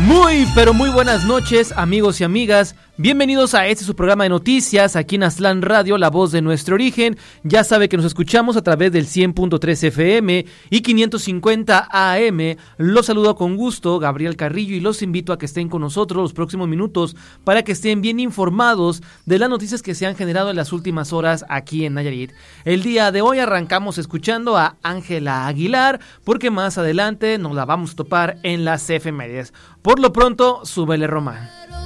Muy, pero muy buenas noches, amigos y amigas. Bienvenidos a su programa de noticias aquí en Aztlán Radio, la voz de nuestro origen. Ya sabe que nos escuchamos a través del 100.3 FM y 550 AM. Los saludo con gusto, Gabriel Carrillo, y los invito a que estén con nosotros los próximos minutos para que estén bien informados de las noticias que se han generado en las últimas horas aquí en Nayarit. El día de hoy arrancamos escuchando a Ángela Aguilar, porque más adelante nos la vamos a topar en las efemérides. Por lo pronto, súbele, Román.